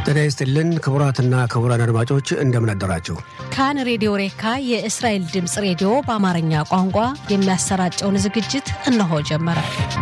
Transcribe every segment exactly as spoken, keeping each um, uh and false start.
ጤና ይስጥልን ክቡራትና ክቡራን አድማጮች እንደምን አደራችሁ። ካን ሬዲዮ ሬካ የእስራኤል ድምጽ ሬዲዮ በአማርኛ ቋንቋ የሚያሰራጨውን ዝግጅት እነሆ ጀመረ።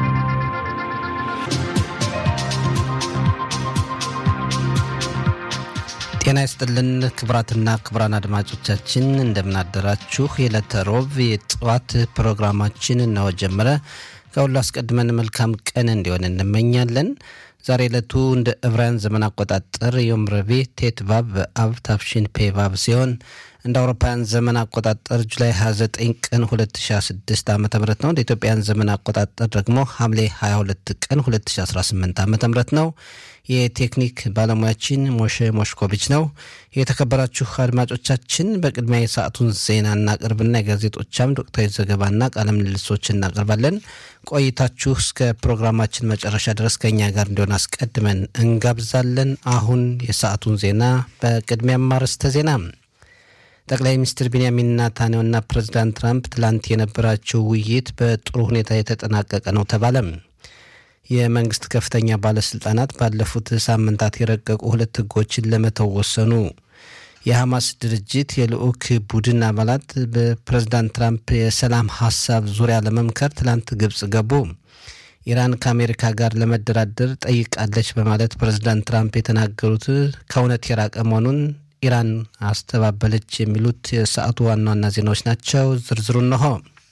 ጤና ይስጥልን ክቡራትና ክቡራን አድማጮቻችን እንደምን አደራችሁ። የዕለተ ሮብ የጠዋት ፕሮግራማችን እነሆ ጀመረ። ከሁሉ አስቀድመን መልካም ቀን እንዲሆን እንመኛለን። ዛሬ ዕለቱ እንደ ዕብራውያን ዘመን አቆጣጠር ዮም ረቡዕ ቴት ቫቭ አብ ታፍሺን ፔ ቫቭ ሲሆን እንደ አውሮፓውያን ዘመን አቆጣጠር ጁላይ ሃያ ዘጠኝ ቀን ሁለት ሺህ ስድስት ዓመተ ምህረት ነው። እንደ ኢትዮጵያን ዘመን አቆጣጠር ደግሞ ሐምሌ ሃያ ሁለት ቀን ሁለት ሺህ አስራ ስምንት ዓመተ ምህረት ነው። የቴክኒክ ባለሙያችን ሞሼ ሞሽኮቪች ነው። የተከበራችሁ አድማጮቻችን በቅድሚያ የሰዓቱን ዜና እናቀርብና የጋዜጦቻም ወቅታዊ ዘገባና ቃለ ምልልሶች እናቀርባለን። ቆይታችሁ እስከ ፕሮግራማችን መጨረሻ ድረስ ከኛ ጋር እንዲሆን አስቀድመን እንጋብዛለን። አሁን የሰዓቱን ዜና በቅድሚያ ማርስተ ዜና። ጠቅላይ ሚኒስትር ቢንያሚን ኔታንያሁና ፕሬዝዳንት ትራምፕ ትላንት የነበራቸው ውይይት በጥሩ ሁኔታ የተጠናቀቀ ነው ተባለ። የመንግስት ከፍተኛ ባለስልጣናት ባለፉት ሳምንታት የረቀቁ ሁለት ህጎችን ለመተው ወሰኑ። የሐማስ ድርጅት የልዑክ ቡድን አባላት በፕሬዝዳንት ትራምፕ የሰላም ሐሳብ ዙሪያ ለመምከር ትላንት ግብጽ ገቡ። ኢራን ከአሜሪካ ጋር ለመደራደር ጠይቃለች በማለት ፕሬዝዳንት ትራምፕ የተናገሩት ከእውነት የራቀ መሆኑን ኢራን አስተባበለች። የሚሉት የሰዓቱ ዋና ዋና ዜናዎች ናቸው። ዝርዝሩን ነው።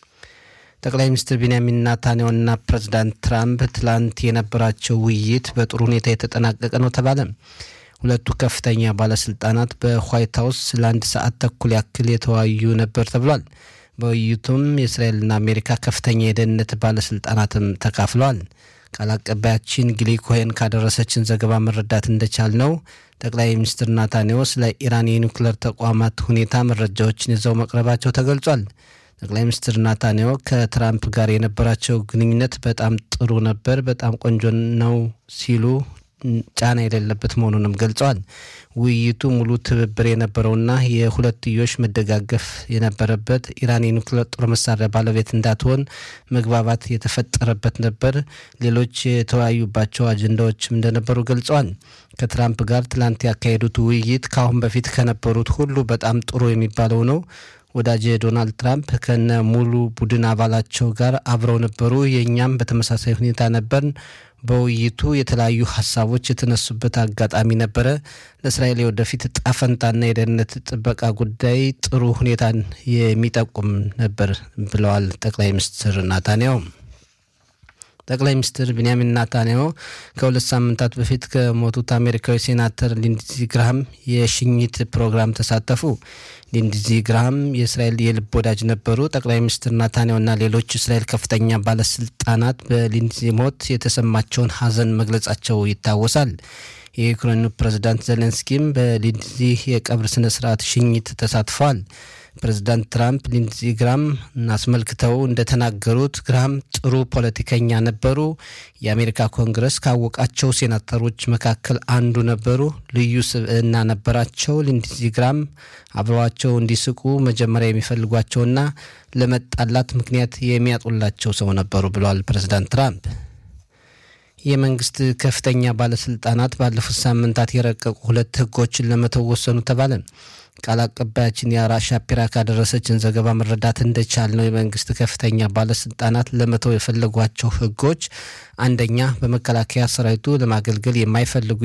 ጠቅላይ ሚኒስትር ቢንያሚን ኔታንያሁና ፕሬዝዳንት ትራምፕ ትላንት የነበራቸው ውይይት በጥሩ ሁኔታ የተጠናቀቀ ነው ተባለ። ሁለቱ ከፍተኛ ባለስልጣናት በዋይት ሃውስ ለአንድ ሰዓት ተኩል ያክል የተወያዩ ነበር ተብሏል። በውይይቱም የእስራኤልና አሜሪካ ከፍተኛ የደህንነት ባለስልጣናትም ተካፍለዋል። ቃል አቀባያችን ጊሊ ኮሄን ካደረሰችን ዘገባ መረዳት እንደቻል ነው ጠቅላይ ሚኒስትር ኔታንያሁ ስለ ኢራን የኒውክሌር ተቋማት ሁኔታ መረጃዎችን ይዘው መቅረባቸው ተገልጿል። ጠቅላይ ሚኒስትር ኔታንያሁ ከትራምፕ ጋር የነበራቸው ግንኙነት በጣም ጥሩ ነበር፣ በጣም ቆንጆ ነው ሲሉ ጫና የሌለበት መሆኑንም ገልጸዋል። ውይይቱ ሙሉ ትብብር የነበረውና የሁለትዮሽ መደጋገፍ የነበረበት ኢራን የኒውክሌር ጦር መሳሪያ ባለቤት እንዳትሆን መግባባት የተፈጠረበት ነበር። ሌሎች የተወያዩባቸው አጀንዳዎችም እንደነበሩ ገልጸዋል። ከትራምፕ ጋር ትላንት ያካሄዱት ውይይት ከአሁን በፊት ከነበሩት ሁሉ በጣም ጥሩ የሚባለው ነው። ወዳጅ ዶናልድ ትራምፕ ከነ ሙሉ ቡድን አባላቸው ጋር አብረው ነበሩ። የኛም በተመሳሳይ ሁኔታ ነበር። በውይይቱ የተለያዩ ሐሳቦች የተነሱበት አጋጣሚ ነበረ። ለእስራኤል ወደፊት ጣፈንታና የደህንነት ጥበቃ ጉዳይ ጥሩ ሁኔታን የሚጠቁም ነበር ብለዋል ጠቅላይ ሚኒስትር ኔታንያሁ። ጠቅላይ ሚኒስትር ቢንያሚን ኔታንያሁ ከሁለት ሳምንታት በፊት ከሞቱት አሜሪካዊ ሴናተር ሊንድዚ ግራሃም የሽኝት ፕሮግራም ተሳተፉ። ሊንድዚ ግራሃም የእስራኤል የልብ ወዳጅ ነበሩ። ጠቅላይ ሚኒስትር ኔታንያሁና ሌሎች እስራኤል ከፍተኛ ባለስልጣናት በሊንድዚ ሞት የተሰማቸውን ሐዘን መግለጻቸው ይታወሳል። የዩክሬኑ ፕሬዝዳንት ዜሌንስኪም በሊንድዚ የቀብር ስነ ስርዓት ሽኝት ተሳትፈዋል። ፕሬዝዳንት ትራምፕ ሊንድዚ ግራሃም አስመልክተው እንደተናገሩት ግራሃም ጥሩ ፖለቲከኛ ነበሩ። የአሜሪካ ኮንግረስ ካወቃቸው ሴናተሮች መካከል አንዱ ነበሩ። ልዩ ስብዕና ነበራቸው። ሊንድዚ ግራሃም አብረዋቸው እንዲስቁ መጀመሪያ የሚፈልጓቸውና ለመጣላት ምክንያት የሚያጡላቸው ሰው ነበሩ ብለዋል ፕሬዝዳንት ትራምፕ። የመንግስት ከፍተኛ ባለስልጣናት ባለፉት ሳምንታት የረቀቁ ሁለት ህጎችን ለመተው ወሰኑ ተባለ። ቃል አቀባያችን ያራ ሻፒራ ካደረሰችን ዘገባ መረዳት እንደቻል ነው የመንግስት ከፍተኛ ባለስልጣናት ለመተው የፈለጓቸው ህጎች አንደኛ በመከላከያ ሰራዊቱ ለማገልገል የማይፈልጉ